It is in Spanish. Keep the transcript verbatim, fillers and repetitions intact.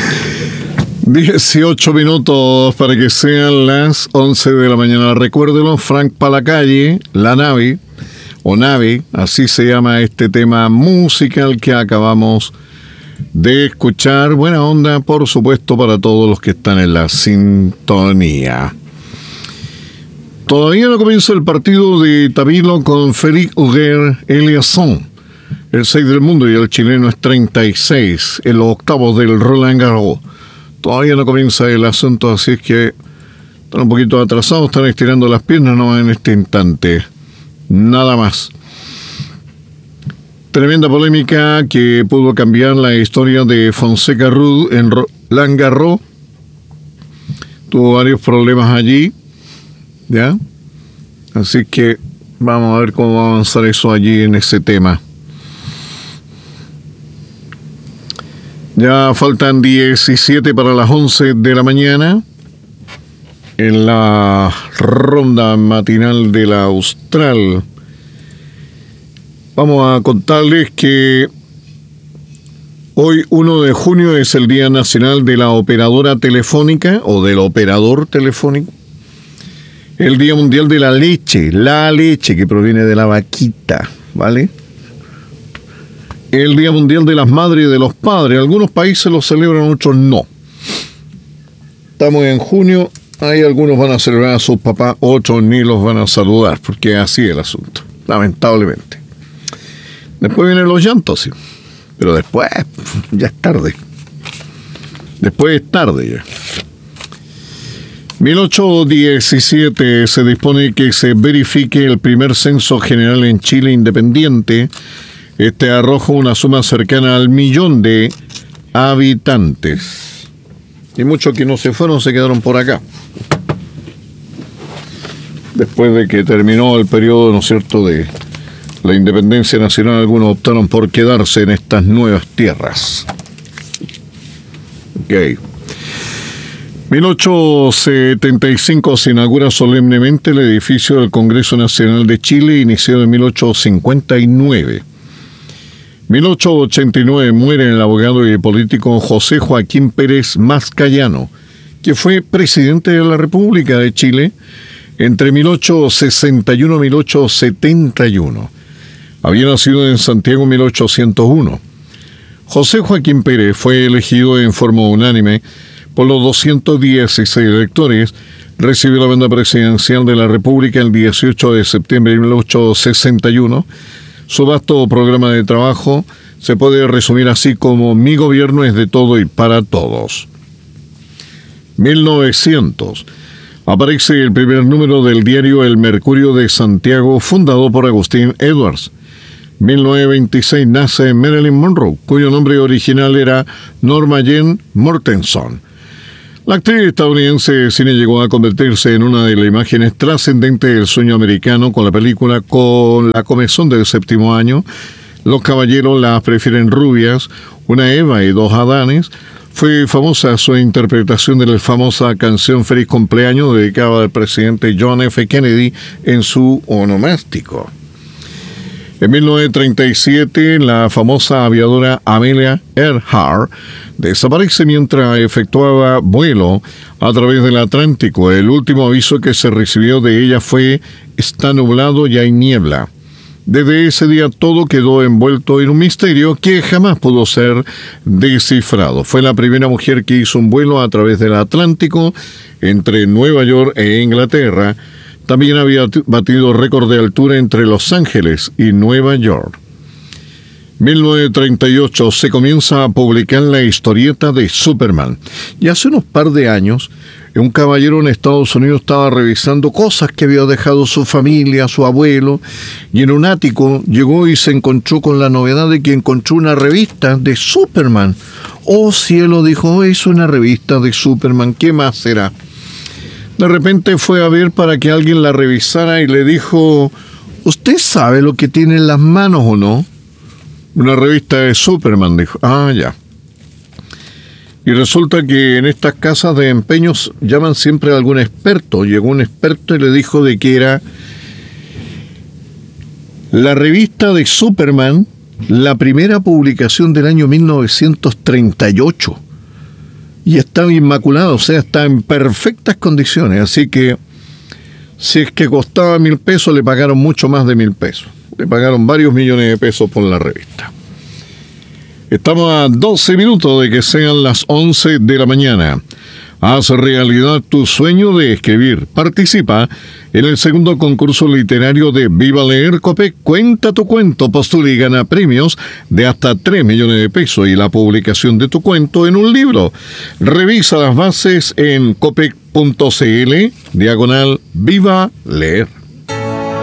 dieciocho minutos para que sean las once de la mañana. Recuérdelo, Frank Palacalle, La Nave, o Nave, así se llama este tema musical que acabamos de escuchar. Buena onda, por supuesto, para todos los que están en la sintonía. Todavía no comienza el partido de Tabilo con Félix Auger-Aliassime, el seis del mundo, y el chileno es treinta y seis en los octavos del Roland Garros. Todavía no comienza el asunto, así es que están un poquito atrasados, están estirando las piernas no en este instante. Nada más. Tremenda polémica que pudo cambiar la historia de Fonseca Ruud en Roland Garros. Tuvo varios problemas allí, ¿ya? Así que vamos a ver cómo va a avanzar eso allí en ese tema. Ya faltan diecisiete para las once de la mañana en la ronda matinal de la Austral. Vamos a contarles que hoy, uno de junio, es el Día Nacional de la Operadora Telefónica o del Operador Telefónico. El Día Mundial de la Leche, la leche que proviene de la vaquita, ¿vale? El Día Mundial de las Madres y de los Padres. Algunos países lo celebran, otros no. Estamos en junio, hay algunos van a celebrar a sus papás, otros ni los van a saludar, porque así es el asunto, lamentablemente. Después vienen los llantos, sí. Pero después ya es tarde. Después es tarde ya. mil ochocientos diecisiete se dispone que se verifique el primer censo general en Chile independiente. Este arroja una suma cercana al millón de habitantes. Y muchos que no se fueron se quedaron por acá. Después de que terminó el periodo, ¿no es cierto?, de la independencia nacional, algunos optaron por quedarse en estas nuevas tierras. Ok. mil ochocientos setenta y cinco se inaugura solemnemente el edificio del Congreso Nacional de Chile, iniciado en mil ochocientos cincuenta y nueve. mil ochocientos ochenta y nueve muere el abogado y político José Joaquín Pérez Mascayano, que fue presidente de la República de Chile entre mil ochocientos sesenta y uno y mil ochocientos setenta y uno. Había nacido en Santiago en mil ochocientos uno. José Joaquín Pérez fue elegido en forma unánime por los doscientos dieciséis electores. Recibió la banda presidencial de la República el dieciocho de septiembre de mil ochocientos sesenta y uno. Su vasto programa de trabajo se puede resumir así como: mi gobierno es de todo y para todos. mil novecientos. Aparece el primer número del diario El Mercurio de Santiago, fundado por Agustín Edwards. mil novecientos veintiséis nace Marilyn Monroe, cuyo nombre original era Norma Jean Mortenson. La actriz estadounidense de cine llegó a convertirse en una de las imágenes trascendentes del sueño americano con la película Con la comezón del séptimo año, Los caballeros las prefieren rubias, Una Eva y dos Adanes. Fue famosa su interpretación de la famosa canción Feliz Cumpleaños, dedicada al presidente John F. Kennedy en su onomástico. En mil novecientos treinta y siete, la famosa aviadora Amelia Earhart desaparece mientras efectuaba vuelo a través del Atlántico. El último aviso que se recibió de ella fue: está nublado y hay niebla. Desde ese día todo quedó envuelto en un misterio que jamás pudo ser descifrado. Fue la primera mujer que hizo un vuelo a través del Atlántico entre Nueva York e Inglaterra. También había batido récord de altura entre Los Ángeles y Nueva York. mil novecientos treinta y ocho se comienza a publicar la historieta de Superman. Y hace unos par de años, un caballero en Estados Unidos estaba revisando cosas que había dejado su familia, su abuelo, y en un ático llegó y se encontró con la novedad de que encontró una revista de Superman. Oh cielo, dijo, oh, es una revista de Superman, ¿qué más será? De repente fue a ver para que alguien la revisara y le dijo: ¿usted sabe lo que tiene en las manos o no? Una revista de Superman, dijo. Ah, ya. Y resulta que en estas casas de empeños llaman siempre a algún experto. Llegó un experto y le dijo de que era la revista de Superman, la primera publicación del año mil novecientos treinta y ocho. y está inmaculado, o sea, está en perfectas condiciones. Así que si es que costaba mil pesos, le pagaron mucho más de mil pesos. Le pagaron varios millones de pesos por la revista. Estamos a doce minutos de que sean las once de la mañana. Haz realidad tu sueño de escribir. Participa en el segundo concurso literario de Viva Leer Copec. Cuenta tu cuento, postula y gana premios de hasta tres millones de pesos y la publicación de tu cuento en un libro. Revisa las bases en copec punto cl, diagonal Viva Leer.